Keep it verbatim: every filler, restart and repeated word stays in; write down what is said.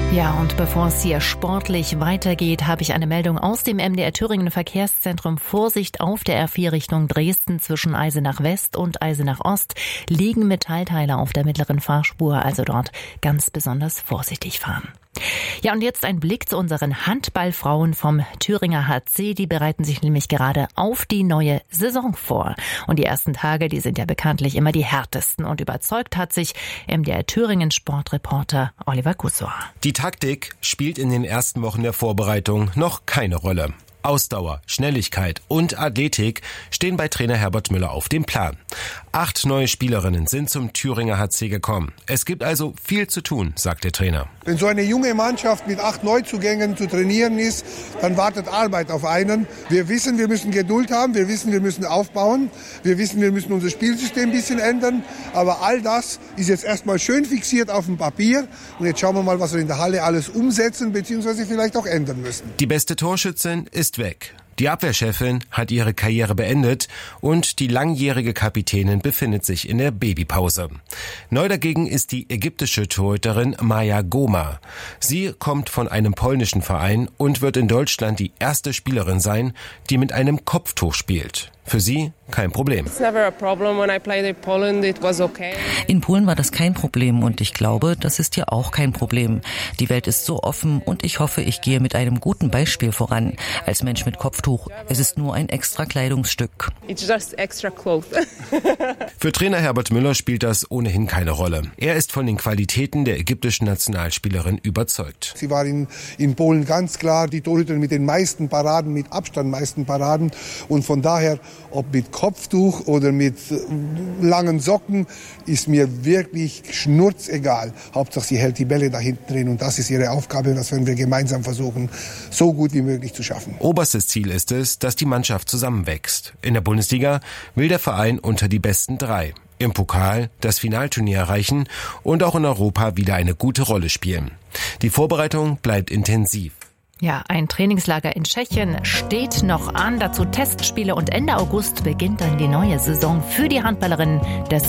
Ja, und bevor es hier sportlich weitergeht, habe ich eine Meldung aus dem M D R Thüringen Verkehrszentrum. Vorsicht auf der R vier Richtung Dresden zwischen Eisenach West und Eisenach Ost liegen Metallteile auf der mittleren Fahrspur, also dort ganz besonders vorsichtig fahren. Ja, und jetzt ein Blick zu unseren Handballfrauen vom Thüringer H C. Die bereiten sich nämlich gerade auf die neue Saison vor. Und die ersten Tage, die sind ja bekanntlich immer die härtesten. Und überzeugt hat sich M D R Thüringen Sportreporter Oliver Kussoa. Die Taktik spielt in den ersten Wochen der Vorbereitung noch keine Rolle. Ausdauer, Schnelligkeit und Athletik stehen bei Trainer Herbert Müller auf dem Plan. Acht neue Spielerinnen sind zum Thüringer H C gekommen. Es gibt also viel zu tun, sagt der Trainer. Wenn so eine junge Mannschaft mit acht Neuzugängen zu trainieren ist, dann wartet Arbeit auf einen. Wir wissen, wir müssen Geduld haben, wir wissen, wir müssen aufbauen, wir wissen, wir müssen unser Spielsystem ein bisschen ändern. Aber all das ist jetzt erstmal schön fixiert auf dem Papier. Und jetzt schauen wir mal, was wir in der Halle alles umsetzen bzw. vielleicht auch ändern müssen. Die beste Torschützin ist weg. Die Abwehrchefin hat ihre Karriere beendet und die langjährige Kapitänin befindet sich in der Babypause. Neu dagegen ist die ägyptische Torhüterin Maya Goma. Sie kommt von einem polnischen Verein und wird in Deutschland die erste Spielerin sein, die mit einem Kopftuch spielt. Für sie kein Problem. In Polen war das kein Problem und ich glaube, das ist hier auch kein Problem. Die Welt ist so offen und ich hoffe, ich gehe mit einem guten Beispiel voran. Als Mensch mit Kopftuch, es ist nur ein extra Kleidungsstück. Für Trainer Herbert Müller spielt das ohnehin keine Rolle. Er ist von den Qualitäten der ägyptischen Nationalspielerin überzeugt. Sie war in, in Polen ganz klar die Torhüterin mit den meisten Paraden, mit Abstand meisten Paraden und von daher, ob mit Kopftuch oder mit langen Socken, ist mir wirklich schnurzegal. Hauptsache sie hält die Bälle da hinten drin und das ist ihre Aufgabe und das werden wir gemeinsam versuchen, so gut wie möglich zu schaffen. Oberstes Ziel ist es, dass die Mannschaft zusammenwächst. In der Bundesliga will der Verein unter die besten drei. Im Pokal das Finalturnier erreichen und auch in Europa wieder eine gute Rolle spielen. Die Vorbereitung bleibt intensiv. Ja, ein Trainingslager in Tschechien steht noch an. Dazu Testspiele und Ende August beginnt dann die neue Saison für die Handballerinnen des